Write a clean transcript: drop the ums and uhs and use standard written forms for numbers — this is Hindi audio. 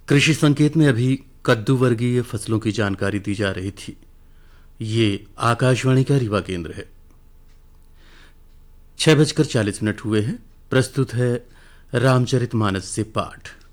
कृषि संकेत में अभी कद्दू वर्गीय फसलों की जानकारी दी जा रही थी। ये आकाशवाणी का रीवा केंद्र है। 6:40 हुए हैं। प्रस्तुत है रामचरितमानस से पाठ।